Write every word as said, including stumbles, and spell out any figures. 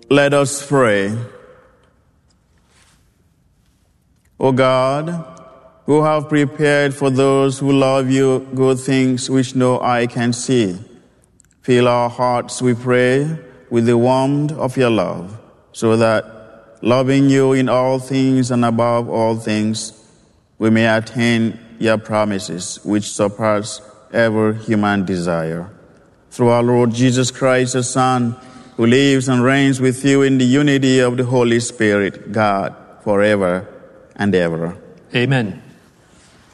Let us pray. O God, who have prepared for those who love you good things which no eye can see, fill our hearts, we pray, with the warmth of your love, so that, loving you in all things and above all things, we may attain your promises, which surpass every human desire. Through our Lord Jesus Christ, your Son, who lives and reigns with you in the unity of the Holy Spirit, God, forever and ever. Amen.